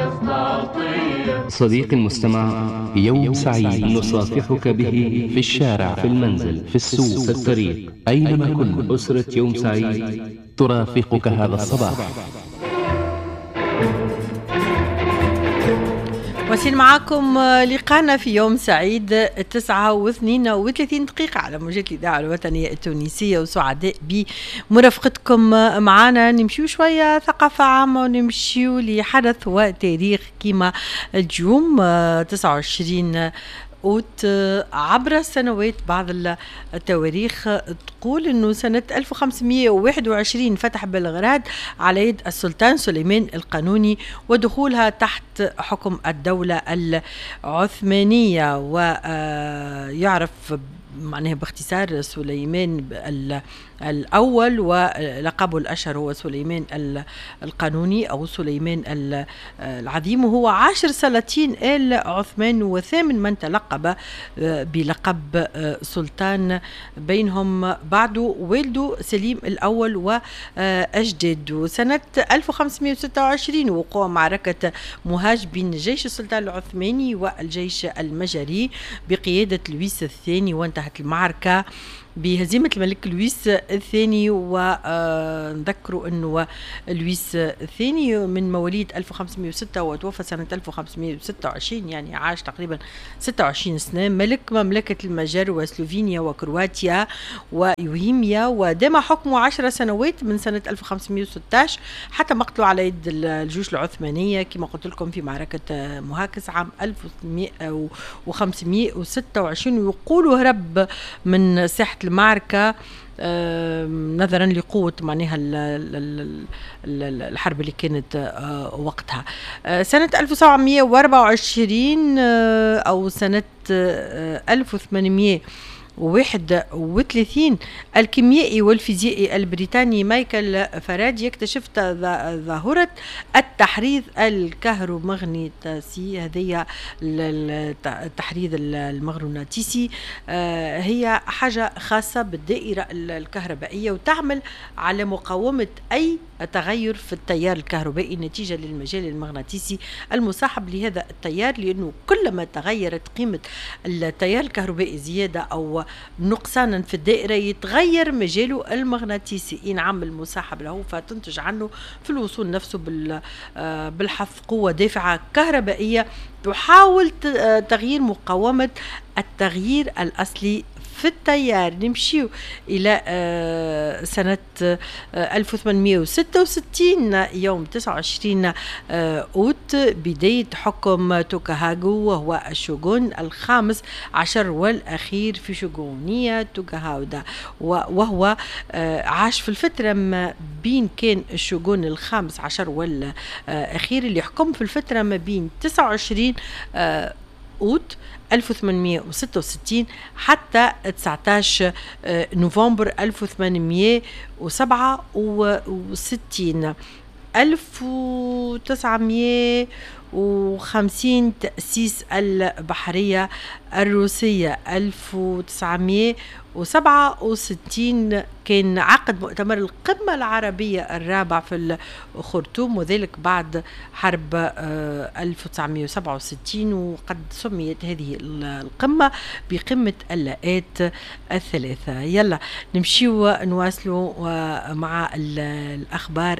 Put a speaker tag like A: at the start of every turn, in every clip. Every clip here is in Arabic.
A: صديقي المستمع، يوم سعيد نصافحك به في الشارع، في المنزل، في السوق، في الطريق، أينما كنت. أسرة يوم سعيد ترافقك هذا الصباح.
B: وصل معكم لقاءنا في يوم سعيد 9:32 على موجات الإذاعة الوطنية التونسية، وسعداء بمرافقتكم معنا. نمشيو شوية ثقافة عامة ونمشيو لحدث وتاريخ كما اليوم 29 أوت. عبر السنوات بعض التواريخ تقول أنه سنة 1521 فتح بلغراد على يد السلطان سليمان القانوني ودخولها تحت حكم الدولة العثمانية، ويعرف معناها باختصار سليمان الأول، ولقبه الأشهر هو سليمان القانوني أو سليمان العظيم، وهو 10 سلاطين آل عثمان وثامن من تلقب بلقب سلطان، بينهم بعده والده سليم الأول وأجداده. سنة 1526 وقوع معركة مهاج بين جيش السلطان العثماني والجيش المجري بقيادة لويس الثاني، وانتهت المعركة بهزيمة الملك لويس الثاني. ونذكروا أنه لويس الثاني من مواليد 1506 وتوفى سنة 1526، يعني عاش تقريبا 26 سنة، ملك مملكة المجر وسلوفينيا وكرواتيا ويوهيميا، ودام حكمه 10 سنوات من سنة 1516 حتى مقتله على يد الجيوش العثمانية كما قلت لكم في معركة مهاكس عام 1526. ويقولوا هرب من ساحة المعركة نظرا لقوة معناها الحرب اللي كانت وقتها. سنة 1724 أو سنة 1831 الكيميائي والفيزيائي البريطاني مايكل فاراداي يكتشف ظاهرة التحريض الكهرومغناطيسي. هذه التحريض المغناطيسي هي حاجة خاصة بالدائرة الكهربائية، وتعمل على مقاومة أي تغير في التيار الكهربائي نتيجة للمجال المغناطيسي المصاحب لهذا التيار، لأنه كلما تغيرت قيمة التيار الكهربائي زيادة أو نقصانا في الدائرة يتغير مجاله المغناطيسي ينعم المصاحب له، فتنتج عنه في الوصول نفسه بالحث قوة دافعة كهربائية تحاول تغيير مقاومة التغيير الأصلي في التيار. نمشيو إلى سنة 1866 يوم 29 أوت بداية حكم توكوغاوا، وهو الشوغون الخامس عشر والأخير في شوغونية توكوغاوا، وهو عاش في الفترة ما بين كان الشوغون الخامس عشر والأخير اللي حكم في الفترة ما بين 29 أوت 1866 حتى 19 نوفمبر 1867. 1950 تأسيس البحرية الروسية. 1967 كان عقد مؤتمر القمة العربية الرابع في الخرطوم، وذلك بعد حرب 1967، وقد سميت هذه القمة بقمة اللاءات الثلاثة. يلا نمشيو نواصلوا مع الأخبار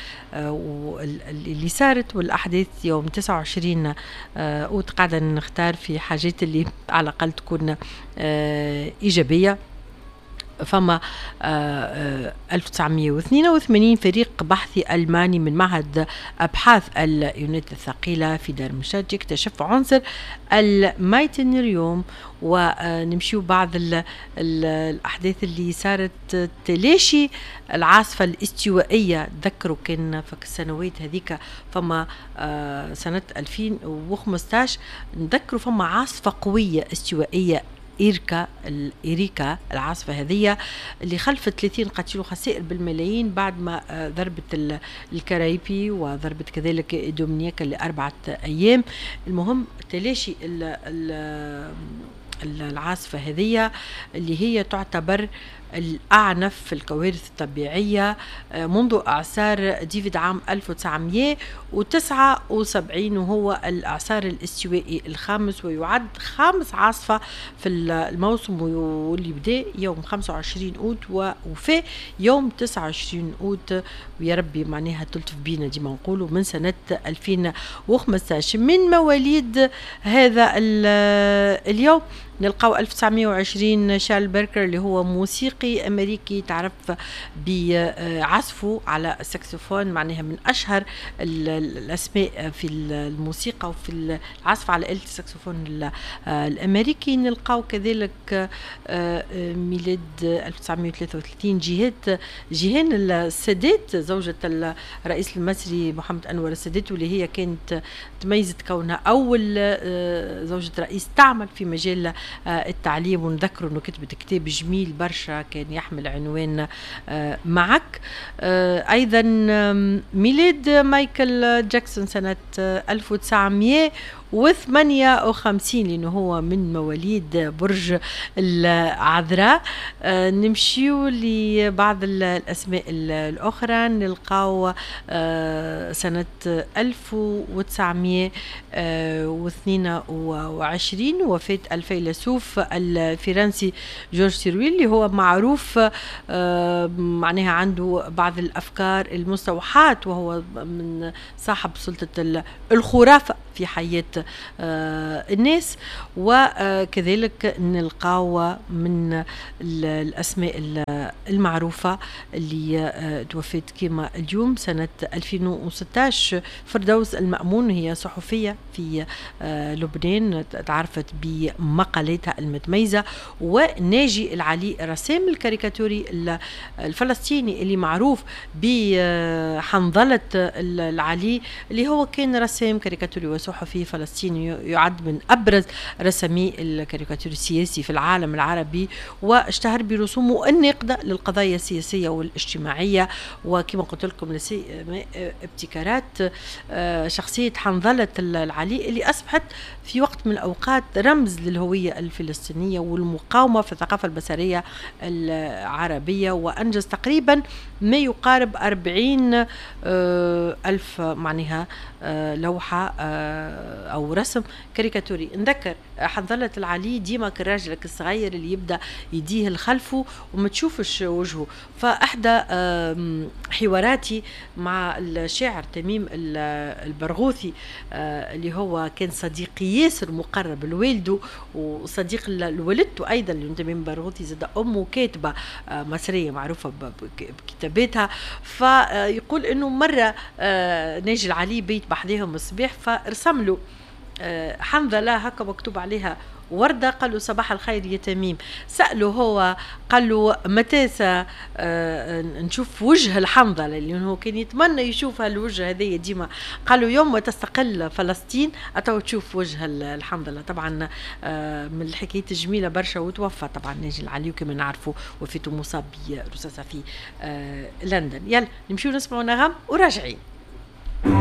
B: اللي صارت والأحداث يوم 29 أوت. قاعدة نختار في حاجات اللي على الأقل تكون إيجابية. فما 1982 فريق بحثي ألماني من معهد أبحاث اليونات الثقيلة في دارمشتات اكتشف عنصر الميتينيوم. ونمشيو بعض الأحداث اللي صارت تلاشي العاصفة الاستوائية. ذكروا كان في السنوات هذيك فما سنة 2015 نذكروا فما عاصفة قوية استوائية إيريكا. العاصفة هذه اللي خلفت 30 قتيل وخسائر بالملايين بعد ما ضربت الكاريبي وضربت كذلك دومينيكا ل4 أيام. المهم تلاشي العاصفة هذه اللي هي تعتبر الأعنف في الكوارث الطبيعية منذ إعصار ديفيد عام 1979، وهو الإعصار الاستوائي الخامس، ويعد خامس عاصفة في الموسم، واللي بدأ يوم 25 أوت ووفاة يوم 29 أوت. ويا ربي معناها تلطف بينا ديما نقولوا من سنة 2015. من مواليد هذا اليوم نلقاو 1920 شارل بيركر اللي هو موسيقي أمريكي تعرف بعزفه على الساكسفون، معناها من أشهر الأسماء في الموسيقى وفي العزف على آلة الساكسفون الأمريكي. نلقاو كذلك ميلاد 1933 جيهان السادات زوجة الرئيس المصري محمد أنور السادات، واللي هي كانت تميزت كونها أول زوجة رئيس تعمل في مجال التعليم. ونذكر أنه كتبت كتاب جميل برشا كان يحمل عنوان معك. أيضا ميلاد مايكل جاكسون سنة 1958 لأنه هو من مواليد برج العذراء. نمشيو لبعض الأسماء الأخرى. نلقاو سنة 1922 وفاة الفيلسوف الفرنسي جورج سيرويل، اللي هو معروف معناها عنده بعض الأفكار المستوحاة، وهو من صاحب سلطة الخرافة في حياة الناس. وكذلك نلقاو من الأسماء المعروفة اللي توفيت كما اليوم سنة 2016 فردوس المأمون، هي صحفية في لبنان تعرفت بمقالاتها المتميزة. وناجي العلي رسام الكاريكاتوري الفلسطيني اللي معروف بحنظلة العلي، اللي هو كان رسام كاريكاتوري وصحفي فلسطيني يعد من أبرز رسامي الكاريكاتير السياسي في العالم العربي، واشتهر برسومه الناقدة للقضايا السياسية والاجتماعية. وكما قلت لكم ابتكارات شخصية حنظلة العلي اللي أصبحت في وقت من الأوقات رمز للهوية الفلسطينية والمقاومة في الثقافة البصرية العربية، وأنجز تقريبا ما يقارب 40 ألف معناها لوحة أو رسم كاريكاتوري. نذكر حنظلة العلي ديما كالراجل الصغير اللي يبدأ يديه لخلفه وما تشوفش وجهه. فأحدى حواراتي مع الشاعر تميم البرغوثي اللي هو كان صديق ياسر مقرب لوالده وصديق لولدته أيضا، اللي تميم البرغوثي زاد أمه كاتبة مصرية معروفة بكتاباتها. فيقول إنه مرة ناجي العلي بيت بحذاهم الصباح فرسم له حنظلة هكا مكتوب عليها وردة، قال له صباح الخير يا تميم. سأله هو قال له متى نشوف وجه الحنظلة اللي هو كان يتمنى يشوفها الوجه هذه ديما. قال له يوم ما تستقل فلسطين أتو تشوف وجه الحنظلة. طبعا من الحكايات الجميلة برشا. وتوفى طبعا ناجي العلي وكما نعرفه وفاته مصاب برصاصة في لندن. يلا نمشيو نسمعوا نغم وراجعين.